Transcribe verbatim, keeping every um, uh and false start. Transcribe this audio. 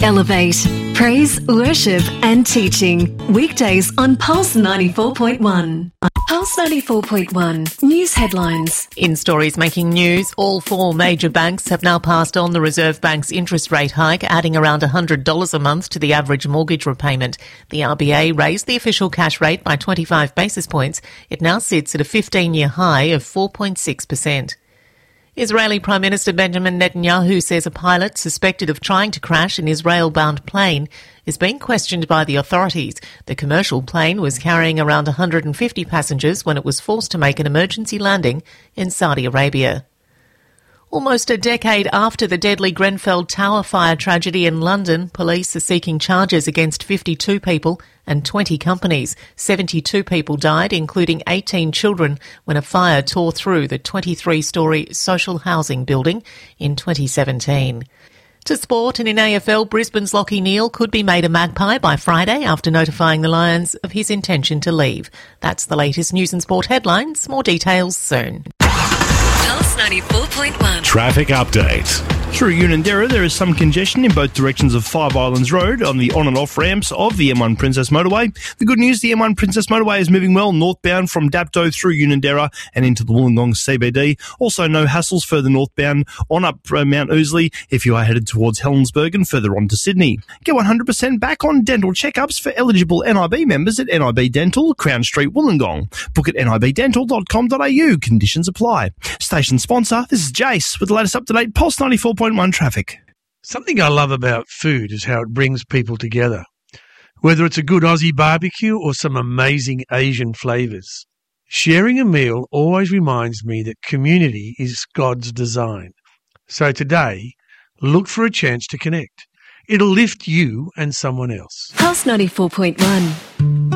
Elevate. Praise, worship and teaching. Weekdays on Pulse ninety-four point one. Pulse ninety-four point one. News headlines. In stories making news, all four major banks have now passed on the Reserve Bank's interest rate hike, adding around one hundred dollars a month to the average mortgage repayment. The R B A raised the official cash rate by twenty-five basis points. It now sits at a fifteen-year high of four point six percent. Israeli Prime Minister Benjamin Netanyahu says a pilot suspected of trying to crash an Israel-bound plane is being questioned by the authorities. The commercial plane was carrying around one hundred fifty passengers when it was forced to make an emergency landing in Saudi Arabia. Almost a decade after the deadly Grenfell Tower fire tragedy in London, police are seeking charges against fifty-two people and twenty companies. seventy-two people died, including eighteen children, when a fire tore through the twenty-three-storey social housing building in twenty seventeen. To sport, and in A F L, Brisbane's Lachie Neale could be made a Magpie by Friday after notifying the Lions of his intention to leave. That's the latest news and sport headlines. More details soon. Pulse ninety-four point one. Traffic update. Through Unanderra, there is some congestion in both directions of Five Islands Road on the on and off ramps of the M one Princess Motorway. The good news, the M one Princess Motorway is moving well northbound from Dapto through Unanderra and into the Wollongong C B D. Also, no hassles further northbound on up uh, Mount Ousley if you are headed towards Helensburgh and further on to Sydney. Get one hundred percent back on dental checkups for eligible N I B members at N I B Dental, Crown Street, Wollongong. Book at n i b dental dot com dot a u. Conditions apply. Station sponsor, this is Jace with the latest up-to-date Pulse ninety-four point one traffic. Something I love about food is how it brings people together, whether it's a good Aussie barbecue or some amazing Asian flavours. Sharing a meal always reminds me that community is God's design. So today, look for a chance to connect. It'll lift you and someone else. Pulse ninety-four point one.